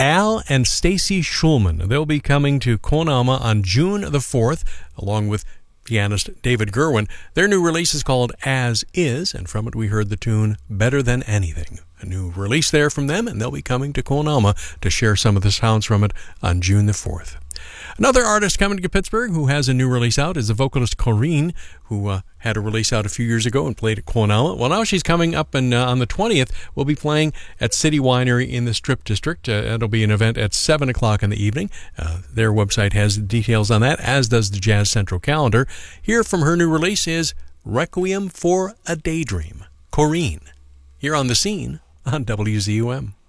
Al and Stacy Schulman. They'll be coming to Kon Alma on June the 4th, along with pianist David Gerwin. Their new release is called As Is, and from it we heard the tune Better Than Anything. A new release there from them, and they'll be coming to Kon Alma to share some of the sounds from it on June the 4th. Another artist coming to Pittsburgh who has a new release out is the vocalist Corrine, who had a release out a few years ago and played at Kon Alma. Well, now she's coming up, and on the 20th, we'll be playing at City Winery in the Strip District. It'll be an event at 7 o'clock in the evening. Their website has details on that, as does the Jazz Central calendar. Here from her new release is Requiem for a Daydream, Corrine, here on The Scene on WZUM.